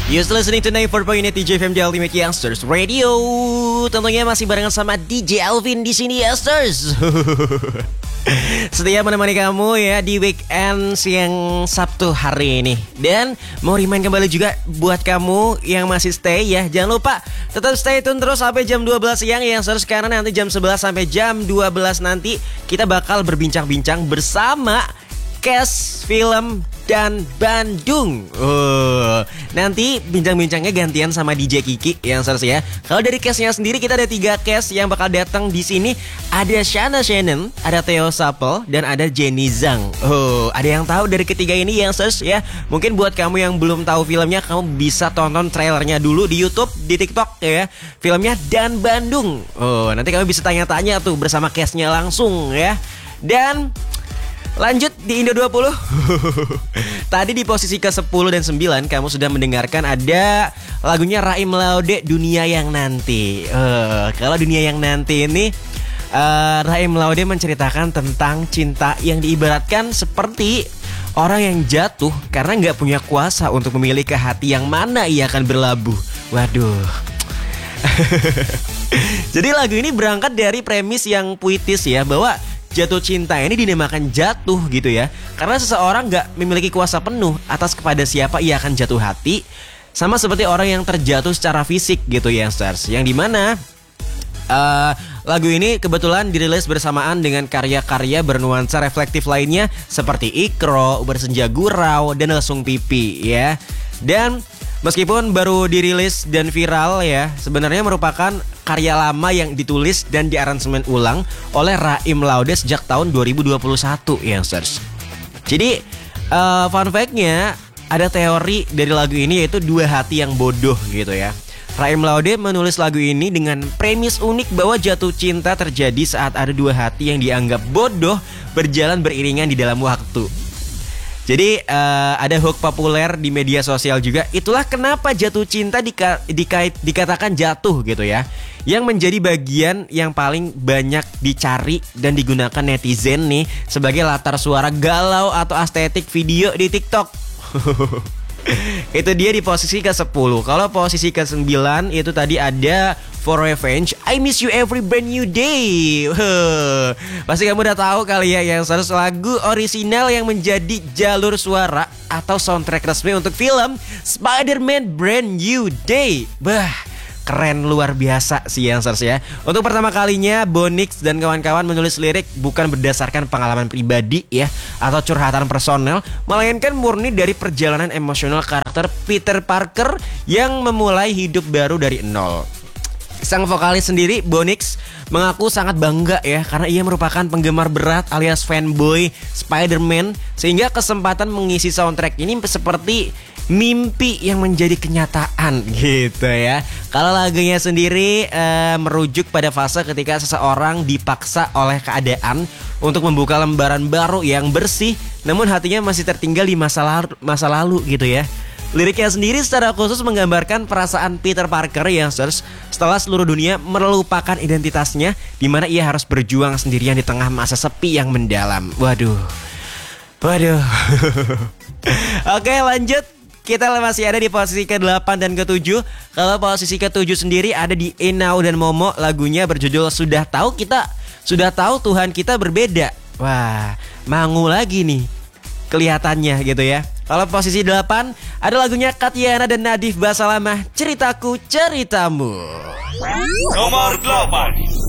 You're still listening to 94.8 DJ FM, The Ultimate Youngsters Radio. Tentunya masih barengan sama DJ Alvin di sini, Youngsters. Setia menemani kamu ya di weekend siang Sabtu hari ini. Dan mau remind kembali juga buat kamu yang masih stay ya, jangan lupa tetap stay tune terus sampai jam 12 siang ya, Youngsters. Karena nanti jam 11 sampai jam 12 nanti kita bakal berbincang-bincang bersama Cast Film dan Bandung. Nanti bincang-bincangnya gantian sama DJ Kiki yang ya. Kalau dari castnya sendiri kita ada 3 cast yang bakal datang di sini. Ada Shana Shannon, ada Theo Sapel, dan ada Jenny Zhang. Ada yang tahu dari ketiga ini yang ya? Mungkin buat kamu yang belum tahu filmnya, kamu bisa tonton trailernya dulu di YouTube, di TikTok ya. Filmnya Dan Bandung. Nanti kamu bisa tanya-tanya tuh bersama castnya langsung ya. Dan lanjut di Indo 20. Tadi di posisi ke-10 dan 9 kamu sudah mendengarkan ada lagunya Raim Laude, Dunia Yang Nanti. Kalau Dunia Yang Nanti ini Raim Laude menceritakan tentang cinta yang diibaratkan seperti orang yang jatuh karena nggak punya kuasa untuk memilih ke hati yang mana ia akan berlabuh. Waduh. Jadi lagu ini berangkat dari premis yang puitis ya, bahwa jatuh cinta ini dinamakan jatuh gitu ya, karena seseorang gak memiliki kuasa penuh atas kepada siapa ia akan jatuh hati. Sama seperti orang yang terjatuh secara fisik gitu ya, Stars. Yang dimana lagu ini kebetulan dirilis bersamaan dengan karya-karya bernuansa reflektif lainnya seperti Ikro, Bersenja Gurau, dan Lesung Pipi ya. Dan meskipun baru dirilis dan viral ya, sebenarnya merupakan karya lama yang ditulis dan diaransemen ulang oleh Raim Laude sejak tahun 2021 ya, Youngsters. Jadi fun fact-nya ada teori dari lagu ini, yaitu dua hati yang bodoh gitu ya. Raim Laude menulis lagu ini dengan premis unik bahwa jatuh cinta terjadi saat ada dua hati yang dianggap bodoh berjalan beriringan di dalam waktu. Jadi ada hook populer di media sosial juga. Itulah kenapa jatuh cinta dikatakan jatuh gitu ya, yang menjadi bagian yang paling banyak dicari dan digunakan netizen nih sebagai latar suara galau atau estetik video di TikTok. Itu dia di posisi ke-10. Kalau posisi ke-9 itu tadi ada For Revenge, I Miss You Every Brand New Day. Pasti kamu udah tahu kali ya, yang satu lagu orisinal yang menjadi jalur suara atau soundtrack resmi untuk film Spider-Man Brand New Day. Keren luar biasa sih Youngsters ya. Untuk pertama kalinya Bonix dan kawan-kawan menulis lirik bukan berdasarkan pengalaman pribadi ya atau curhatan personel, melainkan murni dari perjalanan emosional karakter Peter Parker yang memulai hidup baru dari nol. Sang vokalis sendiri, Bonix, mengaku sangat bangga ya karena ia merupakan penggemar berat alias fanboy Spider-Man, sehingga kesempatan mengisi soundtrack ini seperti mimpi yang menjadi kenyataan gitu ya. Kalau lagunya sendiri merujuk pada fase ketika seseorang dipaksa oleh keadaan untuk membuka lembaran baru yang bersih, namun hatinya masih tertinggal di masa lalu gitu ya. Liriknya sendiri secara khusus menggambarkan perasaan Peter Parker yang setelah seluruh dunia melupakan identitasnya, di mana ia harus berjuang sendirian di tengah masa sepi yang mendalam. Waduh. Oke, lanjut. Kita masih ada di posisi ke-8 dan ke-7. Kalau posisi ke-7 sendiri ada di Enau dan Momo, lagunya berjudul Sudah Tahu Tuhan Kita Berbeda. Wah, mangu lagi nih kelihatannya gitu ya. Kalau posisi 8 ada lagunya Katyana dan Nadif Basalamah, Ceritaku Ceritamu. Nomor 8.